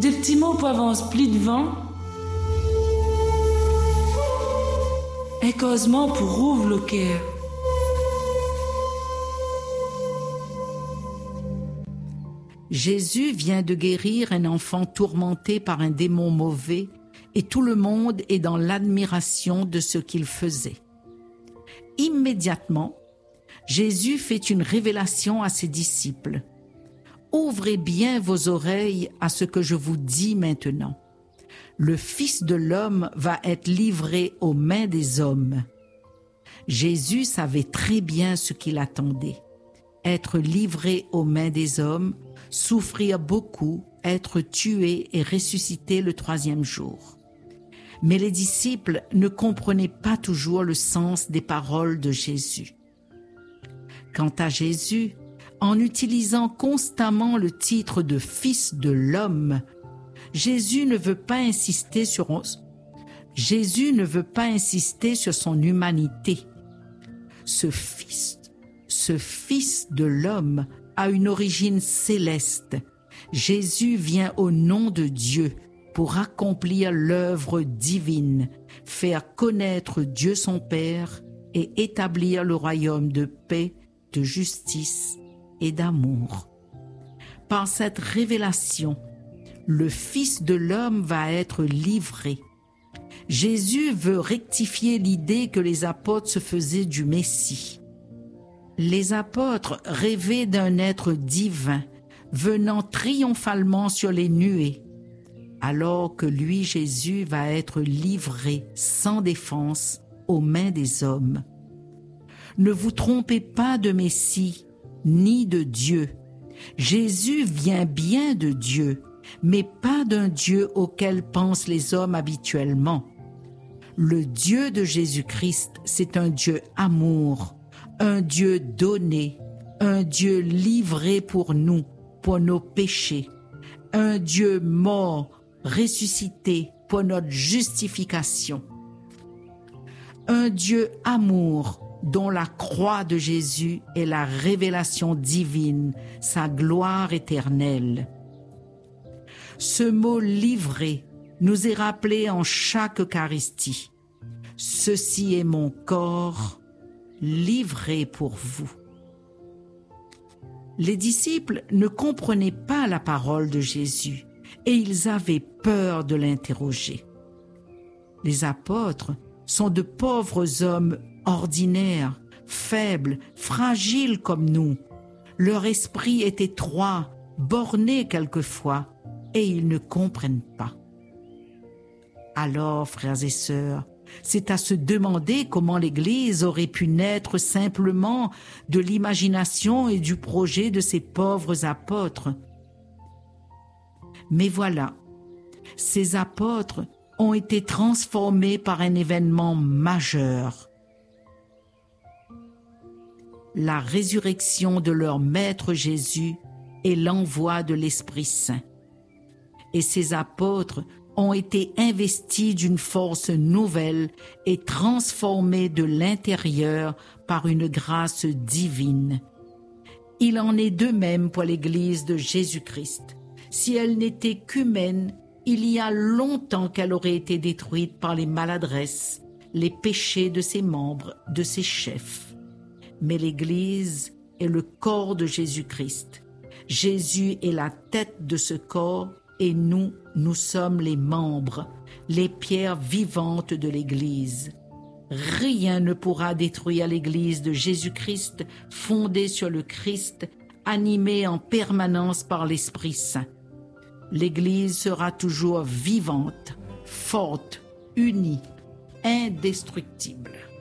des petits mots pour avance plus devant, et causement pour ouvrir le cœur. Jésus vient de guérir un enfant tourmenté par un démon mauvais et tout le monde est dans l'admiration de ce qu'il faisait. Immédiatement, Jésus fait une révélation à ses disciples. « Ouvrez bien vos oreilles à ce que je vous dis maintenant. Le Fils de l'homme va être livré aux mains des hommes. » Jésus savait très bien ce qu'il attendait. Être livré aux mains des hommes, souffrir beaucoup, être tué et ressuscité le troisième jour. Mais les disciples ne comprenaient pas toujours le sens des paroles de Jésus. Quant à Jésus, en utilisant constamment le titre de Fils de l'homme, Jésus ne veut pas insister sur son humanité. Ce Fils de l'homme a une origine céleste. Jésus vient au nom de Dieu pour accomplir l'œuvre divine, faire connaître Dieu son Père et établir le royaume de paix, de justice et d'amour. Par cette révélation, le Fils de l'homme va être livré. Jésus veut rectifier l'idée que les apôtres se faisaient du Messie. Les apôtres rêvaient d'un être divin, venant triomphalement sur les nuées, alors que lui, Jésus, va être livré sans défense aux mains des hommes. Ne vous trompez pas de Messie, ni de Dieu. Jésus vient bien de Dieu, mais pas d'un Dieu auquel pensent les hommes habituellement. Le Dieu de Jésus-Christ, c'est un Dieu amour, un Dieu donné, un Dieu livré pour nous, pour nos péchés, un Dieu mort, ressuscité pour notre justification, un Dieu amour dont la croix de Jésus est la révélation divine, sa gloire éternelle. Ce mot « livré » nous est rappelé en chaque Eucharistie. Ceci est mon corps livré pour vous. Les disciples ne comprenaient pas la parole de Jésus et ils avaient peur de l'interroger. Les apôtres sont de pauvres hommes ordinaires, faibles, fragiles comme nous. Leur esprit est étroit, borné quelquefois, et ils ne comprennent pas. Alors, frères et sœurs, c'est à se demander comment l'Église aurait pu naître simplement de l'imagination et du projet de ces pauvres apôtres. Mais voilà, ces apôtres ont été transformés par un événement majeur. La résurrection de leur Maître Jésus et l'envoi de l'Esprit Saint. Et ces apôtres ont été investis d'une force nouvelle et transformés de l'intérieur par une grâce divine. Il en est de même pour l'Église de Jésus-Christ. Si elle n'était qu'humaine, il y a longtemps qu'elle aurait été détruite par les maladresses, les péchés de ses membres, de ses chefs. Mais l'Église est le corps de Jésus-Christ. Jésus est la tête de ce corps et nous sommes les membres, les pierres vivantes de l'Église. Rien ne pourra détruire l'Église de Jésus-Christ, fondée sur le Christ, animée en permanence par l'Esprit Saint. L'Église sera toujours vivante, forte, unie, indestructible.